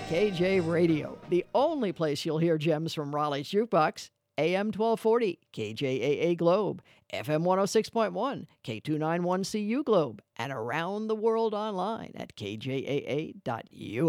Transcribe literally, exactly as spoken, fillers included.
K J Radio, the only place you'll hear gems from Raleigh's Jukebox. A M twelve forty, K J A A Globe, F M one oh six point one, K two ninety-one C U Globe, and around the world online at K J A A dot U S.